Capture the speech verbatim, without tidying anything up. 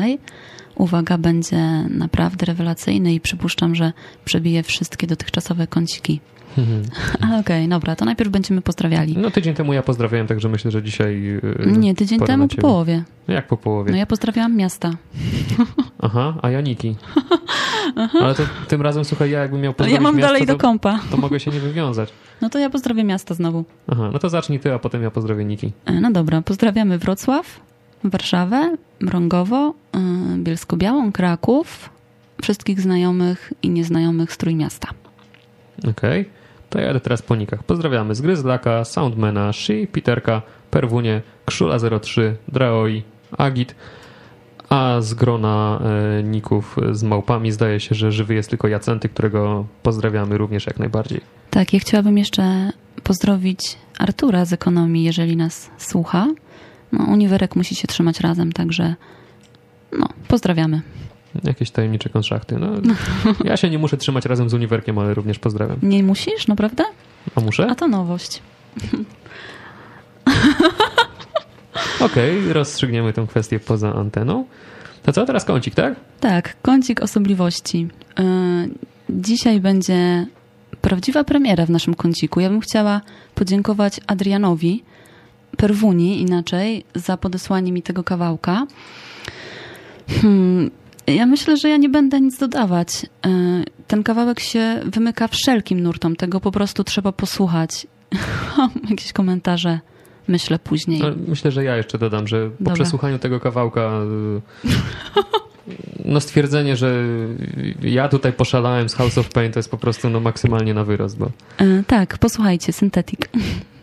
dzisiaj, uwaga, będzie naprawdę rewelacyjny i przypuszczam, że przebije wszystkie dotychczasowe kąciki. Mhm. Ale okej, okay, dobra, to najpierw będziemy pozdrawiali. No tydzień temu ja pozdrawiałem, także myślę, że dzisiaj... Yy, Nie, tydzień temu po połowie. Jak po połowie? No ja pozdrawiałam miasta. Aha, a ja Niki. Ale to tym razem, słuchaj, ja jakbym miał pozdrowić ja mam miasto, dalej do to, kompa. To mogę się nie wywiązać. No to ja pozdrawiam miasta znowu. Aha, no to zacznij ty, a potem ja pozdrowię Niki. No dobra, pozdrawiamy Wrocław, Warszawę, Mrągowo, yy, Bielsko-Białą, Kraków, wszystkich znajomych i nieznajomych z Trójmiasta. Okej, okay. To ja jadę teraz po nikach. Pozdrawiamy z Gryzlaka, Soundmana, Shi, Piterka, Perwunie, Krzula zero trzy, Draoi, Agit, a z grona e, ników z małpami zdaje się, że żywy jest tylko Jacenty, którego pozdrawiamy również jak najbardziej. Tak, ja chciałabym jeszcze pozdrowić Artura z ekonomii, jeżeli nas słucha. No, Uniwerek musi się trzymać razem, także no, pozdrawiamy. Jakieś tajemnicze konszachty. No, ja się nie muszę trzymać razem z Uniwerkiem, ale również pozdrawiam. Nie musisz, naprawdę? A muszę? A to nowość. Okej, okay, rozstrzygniemy tę kwestię poza anteną. To co, teraz kącik, tak? Tak, kącik osobliwości. Yy, dzisiaj będzie prawdziwa premiera w naszym kąciku. Ja bym chciała podziękować Adrianowi, Perwuni inaczej, za podesłanie mi tego kawałka. Hmm, ja myślę, że ja nie będę nic dodawać. Yy, ten kawałek się wymyka wszelkim nurtom. Tego po prostu trzeba posłuchać. Jakieś komentarze. Myślę później. No, myślę, że ja jeszcze dodam, że po Dobra. przesłuchaniu tego kawałka no stwierdzenie, że ja tutaj poszalałem z House of Pain to jest po prostu no maksymalnie na wyrost. Bo... Yy, tak, posłuchajcie, Synthetic.